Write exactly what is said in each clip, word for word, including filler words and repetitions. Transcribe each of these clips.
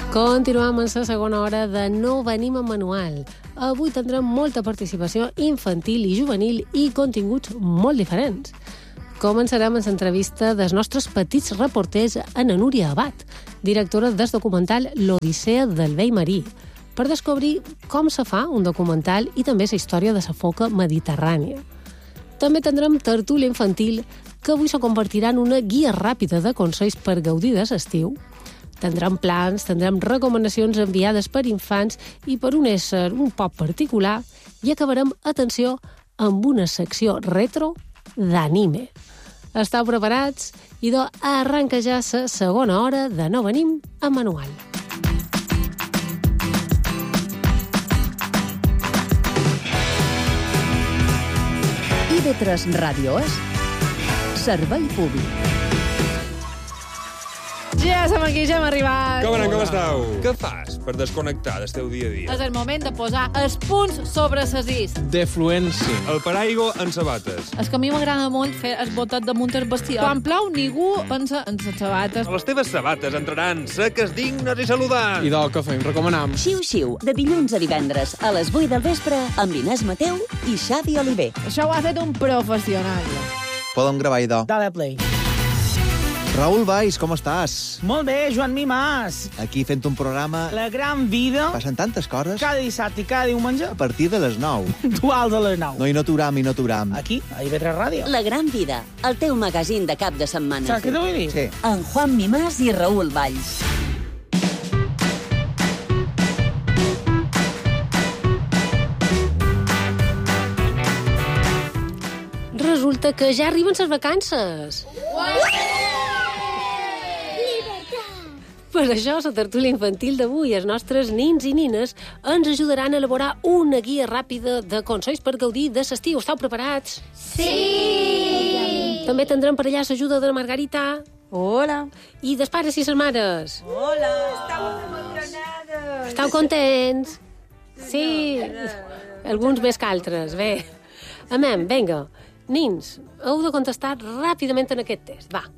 Continuem en la segona hora de No venim en manual. Avui tindrem molta participació infantil i juvenil i continguts molt diferents. Començarem amb l'entrevista dels nostres petits reporters a na Núria Abad, directora del documental L'Odissea del vell marí, per descobrir com se fa un documental i també la història de la foca mediterrània. També tindrem tertúlia infantil, que avui se convertirà en una guia ràpida de consells per gaudir de l'estiu. Tindrem plans, tindrem recomanacions enviades per infants i per un ésser un poc particular i acabarem, atenció, amb una secció retro d'anime. Esteu preparats? Idò, arranca ja la segona hora de No venim en manual. I ve tres Ràdio és Servei Públic. Ja som aquí, ja hem arribat. Com anem, com esteu? Què fas per desconnectar del teu dia a dia? És el moment de posar els punts sobre ses is. De fluència. El paraigua en sabates. És que a mi m'agrada molt fer el botet damunt el vestidor. Quan plou, ningú pensa en les sabates. Les teves sabates entraran seques, dignes i saludants. I del que fem, recomanam. Xiu-xiu, de dilluns a divendres, a les vuit del vespre, amb Inés Mateu i Xavi Oliver. Això ho ha fet un professional. Podem gravar, idò. Dale play. Raül Valls, com estàs? Molt bé, Joan Mimàs. Aquí fent un programa... La gran vida. Passen tantes coses. Cada dissabte i cada diumenge. A partir de les nou. Dual de les nou. No, i no t'uram, i no t'uram. Aquí, a I V tres Ràdio. La gran vida, el teu magazín de cap de setmana. Saps què t'ho vull dir? Sí. En Juan Mimàs i Raül Valls. Resulta que ja arriben les vacances. Per això, la tertúlia infantil d'avui, els nostres nins i nines ens ajudaran a elaborar una guia ràpida de consells per gaudir de l'estiu. Esteu preparats? Sí! També tindrem per allà l'ajuda de la Margarita. Hola! I dels pares i les mares. Hola! Estau emocionades! Esteu contents? Sí! Alguns més que altres, bé. Amem, vinga. Nins, heu de contestar ràpidament en aquest test. Va.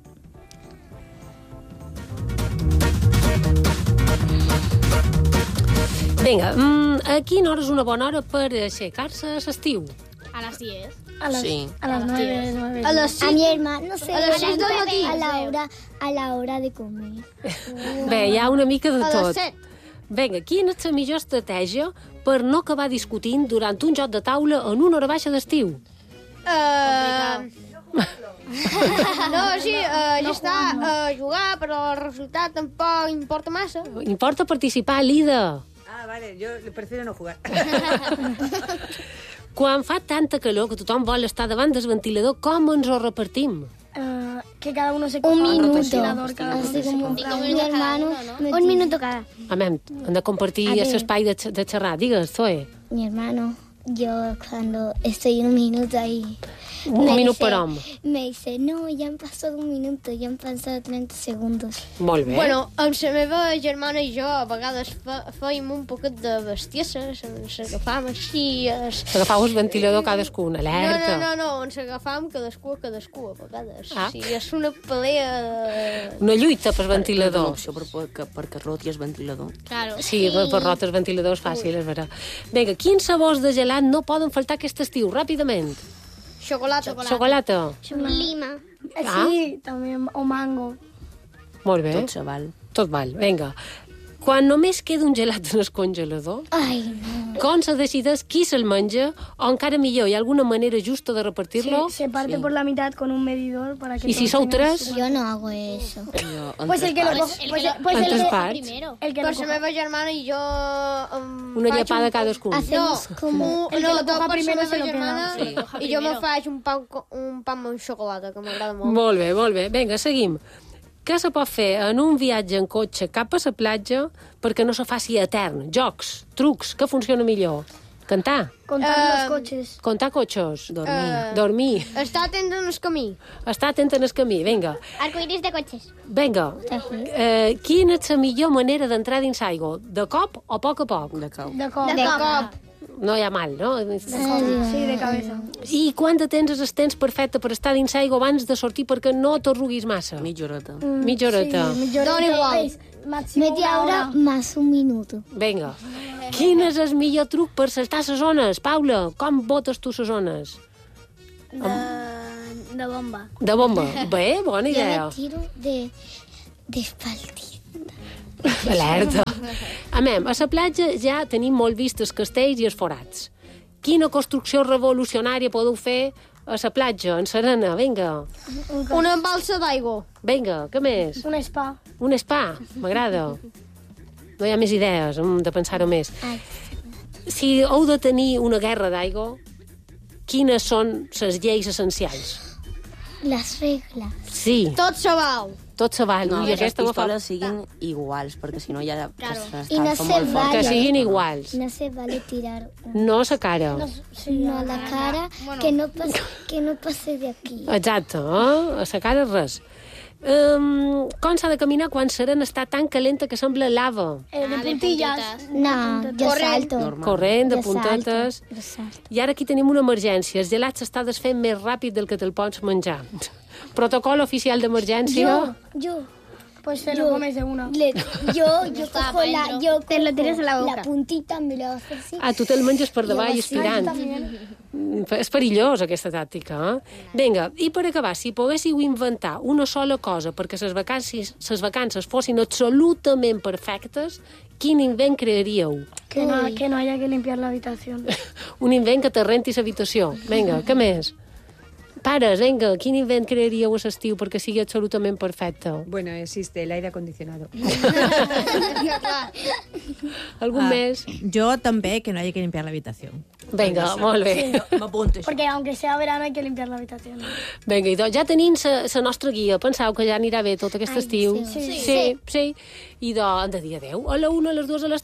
Vinga, a quina hora és una bona hora per aixecar-se a l'estiu? A las diez. A las, sí. a las nueve, nueve. A las A mi hermano, no sé. A las seis del matí. A la hora, a la hora de comer. Bé, hi ha una mica de A tot. les set. Vinga, quina és la millor estratègia per no acabar discutint durant un joc de taula en una hora baixa d'estiu? Uh... no, sí, uh, ja està, uh, jugar, però el resultat tampoc importa massa. Importa participar, Lida. Ah, vale, yo prefiero no jugar. Quan fa tanta calor que tothom vol estar davant del ventilador, com ens ho repartim? Uh, que cada uno se un coja minuto. ventilador, cada Así como Cinco mi minutos cada hermano. uno, ¿no? Un minuto cada. Amem, hem de compartir A ver. l'espai de, de xerrar. Digues, Zoe. Mi hermano, yo cuando estoy un minuto ahí... Un me minut dice- per home. Me dice, no, ya han pasado un minuto, ya han pasado treinta segundos. Molt bé. Bueno, amb la meva germana i jo a vegades fe, fèiem un poquet de bestiesses, ens agafàvem així... Es... Agafau el ventilador cadascun, No, alerta. no, no, no, ens agafàvem cadascú a cadascú a vegades. Ah. Sí, és una pelea de... Una lluita per ventilador. Opció per, per, perquè roti el ventilador. Claro. Sí, per, per rotes ventiladors fàcil, és vera. Vinga, quins sabors de gelat no poden faltar aquest estiu? Ràpidament. Xocolata. Xocolata. Lima. Ah. Sí, también, o mango. Molt bé. Tot se val. Tot val, vinga. Quan només queda un gelat en el congelador, Ay, no. com se decideix qui se'l menja, o encara millor, hi ha alguna manera justa de repartir-lo? Se parte por la mitad con un medidor para que... I si sou tres? Yo no hago eso. Jo, Pues el que lo coge... Pues, pues En el tres que... parts? El que Per lo la meva germana i jo... Um, Una faig llepada un- cadascun. Hacemos No, como... un, El que no, lo de, coja per primero la se meva lo germana queda. i jo me faig un pa, un pa amb xocolata, que m'agrada molt. Molt bé, molt bé. Vinga, seguim. Què se pot fer en un viatge en cotxe cap a la platja perquè no se faci etern? Jocs, trucs, què funciona millor? Cantar, Contar Eh, los coches. contar cotxes, dormir. Eh, dormir, Està atent en el camí. estar atent en el camí. Vinga, Arcoiris de cotxes. vinga. Eh, quina és la millor manera d'entrar dins aigua? De cop o a poc a poc? De cau. De cop. De cop. No hi ha mal, no? Sí, de cabeza. I quant de temps és el temps perfecte per estar dins aigua abans de sortir perquè no t'arruguis massa? Mitja horeta. Mitja horeta. Sí, mitja horeta. Dona igual. És Media hora más un minuto. Vinga. Quin és el millor truc per saltar les zones? Paula, com botes tu les zones? De, de bomba. De bomba. Bé, bona idea. Jo me tiro de, de espaldita. Alerta. A mem, a la platja ja tenim molt vist els castells i els forats. Quina construcció revolucionària podeu fer a la platja, en serena? Vinga. Una embalsa d'aigua. Vinga, què més? Un spa. Un spa, m'agrada. No hi ha més idees, hem de pensar-ho més. Si heu de tenir una guerra d'aigua, quines són les lleis essencials? Les regles. Sí. Tot se val. Tot se val. No, I que les aquesta ho fa... pistoles siguin iguals, perquè si no ja... Claro. I no se Que vale. siguin iguals. No se vale tirar No a la cara. no a la cara, que no pase, que no pase de aquí. Exacte, eh? A la cara res. Um, com s'ha de caminar quan serena està tan calenta que sembla lava? Eh, de puntilles. No, yo salto. Corrent, de Jo salto, puntetes... jo salto. I ara aquí tenim una emergència. El gelat s'està desfent més ràpid del que te'l pots menjar. Protocol oficial d'emergència. Yo, yo. Pues te lo comes de una. Le, yo, yo cojo la, yo Te lo cojo tiras a la boca. la puntita, me lo hago así. Ah, tu te'l menges per davall Jo estirant. sí, Mm, És perillós, aquesta tàctica. Eh? Vinga, i per acabar, si poguéssiu inventar una sola cosa perquè les vacances, les vacances fossin absolutament perfectes, quin invent crearíeu? Que no, que no haya que limpiar la habitación. Un invent que te renti l'habitació. Vinga, què més? Pares, vinga, quin invent crearíeu a l'estiu perquè sigui absolutament perfecte? Bueno, existe el aire acondicionado. Algun Ah, més? Yo también, que no haya que limpiar la habitación. Vinga, molt bé. M'apunto. Porque aunque sea verano hay que limpiar la habitación. Vinga, idò, ja tenim la nostra guia. Penseu que ja anirà bé tot aquest Ai, estiu? sí. Sí, sí. sí. I doncs, hem de dir adeu a la una, a les dues, a les